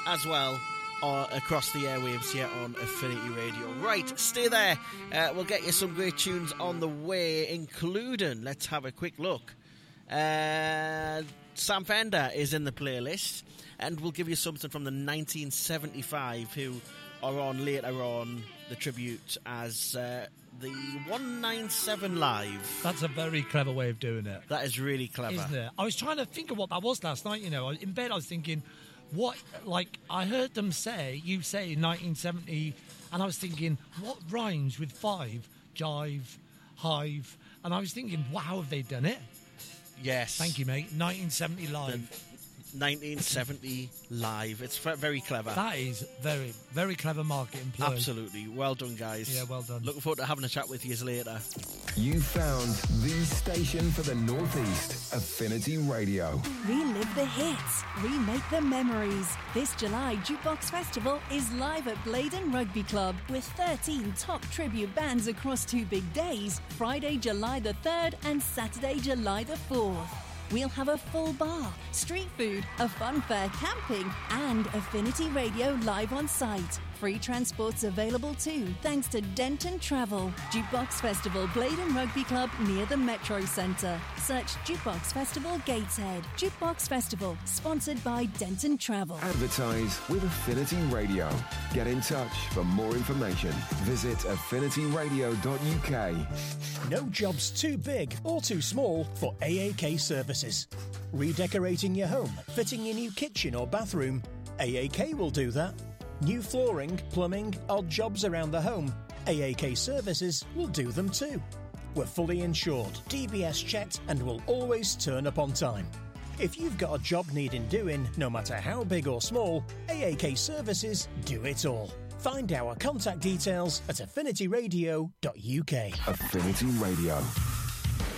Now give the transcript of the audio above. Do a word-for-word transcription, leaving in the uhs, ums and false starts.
as well uh, across the airwaves here on Affinity Radio. Right, stay there. Uh, we'll get you some great tunes on the way, including, let's have a quick look. Uh, Sam Fender is in the playlist, and we'll give you something from the nineteen seventy-five, who are on later on the tribute as uh, the one ninety-seven Live. That's a very clever way of doing it. That is really clever. Isn't it? I was trying to think of what that was last night, you know. In bed I was thinking, what, like, I heard them say, you say nineteen seventy, and I was thinking, what rhymes with five? Jive, hive, and I was thinking, wow, how have they done it? Yes. Thank you, mate. nineteen seventy Live. The nineteen seventy Live. It's very clever. That is very, very clever marketing play. Absolutely. Well done, guys. Yeah, well done. Looking forward to having a chat with you later. You found the station for the Northeast, Affinity Radio. Relive the hits, remake the memories. This July, Jukebox Festival is live at Blaydon Rugby Club with thirteen top tribute bands across two big days, Friday, July the third and Saturday, July the fourth. We'll have a full bar, street food, a fun fair, camping, and Affinity Radio live on site. Free transport's available too, thanks to Denton Travel. Jukebox Festival, Blaydon Rugby Club near the Metro Centre. Search Jukebox Festival Gateshead. Jukebox Festival, sponsored by Denton Travel. Advertise with Affinity Radio. Get in touch for more information. Visit affinity radio dot u k. No job's too big or too small for A A K Services. Redecorating your home, fitting your new kitchen or bathroom, A A K will do that. New flooring, plumbing, odd jobs around the home, A A K Services will do them too. We're fully insured, D B S checked, and will always turn up on time. If you've got a job needing doing, no matter how big or small, A A K Services do it all. Find our contact details at affinity radio dot u k. Affinity Radio.